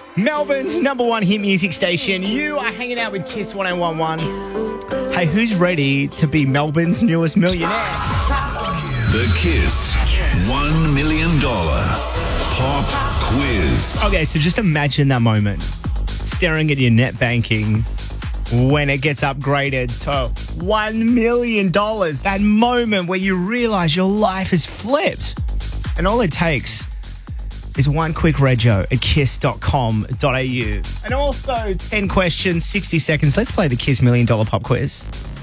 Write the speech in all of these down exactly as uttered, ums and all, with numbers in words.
Melbourne's number one hit music station. You are hanging out with Kiss one oh one one. Hey, who's ready to be Melbourne's newest millionaire? The Kiss one million dollars Pop Quiz. Okay, so just imagine that moment. Staring at your net banking when it gets upgraded to one million dollars. That moment where you realise your life has flipped. And all it takes is one quick rego at kiss dot com dot a u. And also ten questions, sixty seconds. Let's play the Kiss Million Dollar Pop Quiz.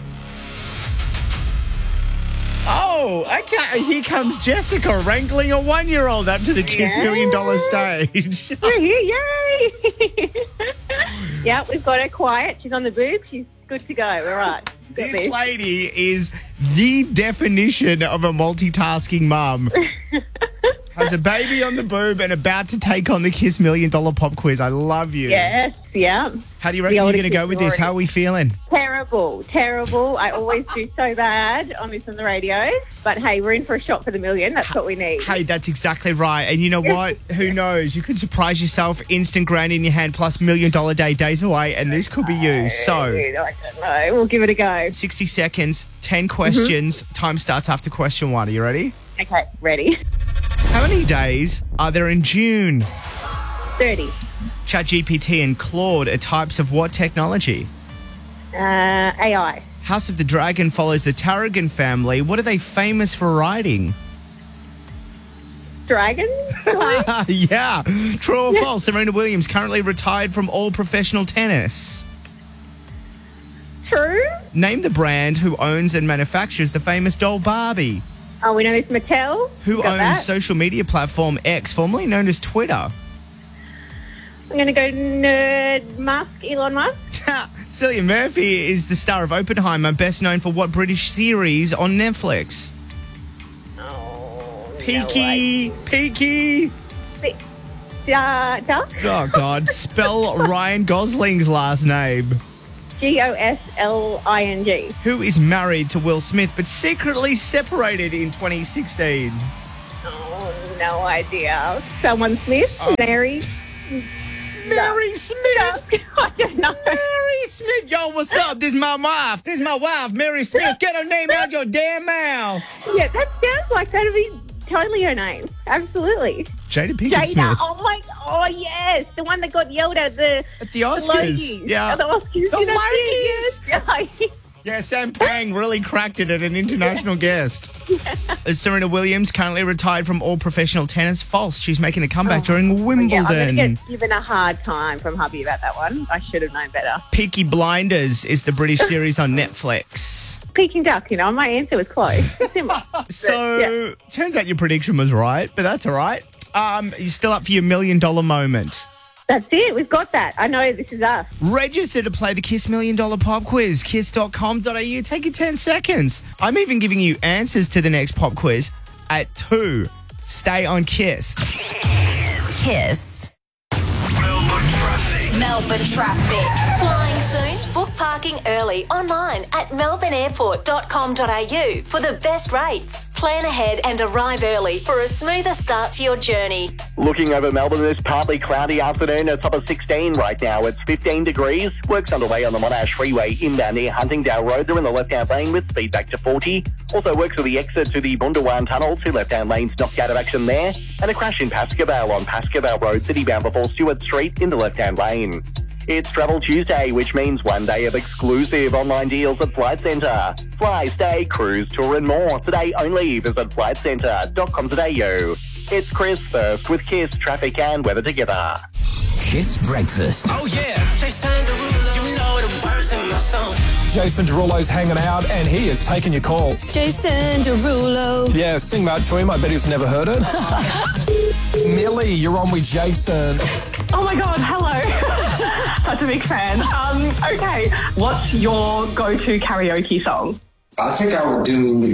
Oh, okay. Here comes Jessica wrangling a one-year-old up to the Kiss Yay. Million Dollar stage. We're here, yay! Yeah, we've got her quiet. She's on the boob. She's good to go. All right. Got This this. lady is the definition of a multitasking mum. Has a baby on the boob and about to take on the Kiss Million Dollar Pop Quiz. I love you. Yes, yeah. How do you reckon you're older going to go kids with this? already- How are we feeling? Terrible, terrible. I always do so bad on this on the radio. But hey, we're in for a shot for the million. That's what we need. Hey, that's exactly right. And you know what? Who knows? You could surprise yourself. Instant grand in your hand plus million dollar day days away. And this could be you. So, I don't know. We'll give it a go. sixty seconds, ten questions. Mm-hmm. Time starts after question one. Are you ready? Okay, ready. How many days are there in June? thirty. ChatGPT and Claude are types of what technology? Uh, A I. House of the Dragon follows the Tarragon family. What are they famous for riding? Dragon? Yeah. True or false? Serena Williams currently retired from all professional tennis. True. Name the brand who owns and manufactures the famous doll Barbie. Oh, we know this Mattel. Who Got owns that. social media platform X, formerly known as Twitter? I'm going to go Nerd Musk, Elon Musk. Cillian Murphy is the star of Oppenheimer, best known for what British series on Netflix? Oh, Peaky, Peaky. no. Uh, Duck? Oh, God. Spell Ryan Gosling's last name. G O S L I N G. Who is married to Will Smith but secretly separated in twenty sixteen? Oh, no idea. Someone Smith? Oh. Mary? Mary Smith! I don't know. Mary Smith! Yo, what's up? This is my wife. This is my wife, Mary Smith. Get her name out your damn mouth. Yeah, that sounds like that'd be totally her name. Absolutely. Jada Pinkett Jada. Smith. Oh, my. Oh, yes. The one that got yelled at the, At the Oscars. the Logies. Yeah. Oh, the Oscars. The Yeah, that's it, Logies. yes. Yeah, Sam Pang really cracked it at an international guest. Uh, Serena Williams currently retired from all professional tennis. False. She's making a comeback during Yeah, Wimbledon. I'm going to get given a hard time from hubby about that one. I should have known better. Peaky Blinders is the British series on Netflix. Peking duck, you know, my answer was close. Simple. So, Yeah. turns out your prediction was right, but that's all right. Um, you're still up for your million dollar moment. That's it. We've got that. I know this is us. Register to play the Kiss Million Dollar Pop Quiz, kiss dot com dot a u. Take your ten seconds. I'm even giving you answers to the next pop quiz at two. Stay on Kiss. Kiss. Melbourne traffic. Melbourne traffic. Flying soon? Book parking early online at melbourne airport dot com dot a u for the best rates. Plan ahead and arrive early for a smoother start to your journey. Looking over Melbourne this partly cloudy afternoon, a top of sixteen right now. It's fifteen degrees. Works underway on the Monash Freeway inbound near Huntingdale Road. They're in the left-hand lane with speed back to forty. Also works with the exit to the Bundawan Tunnel. Two left-hand lanes knocked out of action there. And a crash in Pascoe on Pascoe Road, city-bound before Stewart Street in the left-hand lane. It's Travel Tuesday, which means one day of exclusive online deals at Flight Centre. Fly, stay, cruise, tour and more. Today only. Visit flight centre dot com dot a u. It's Chris first with Kiss, traffic and weather together. Kiss Breakfast. Oh yeah, Jason Derulo, you know the words in my song. Jason Derulo's hanging out and he is taking your calls. Jason Derulo. Yeah, sing that to him. I bet he's never heard it. Millie, you're on with Jason. Oh my God, hello. Such a big fan. Um, okay, what's your go-to karaoke song? I think I would do